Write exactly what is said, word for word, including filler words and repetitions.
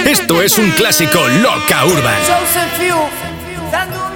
Esto es un clásico Loca Urban. Joseph Few,